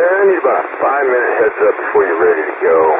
I need about 5 minutes heads up before you're ready to go.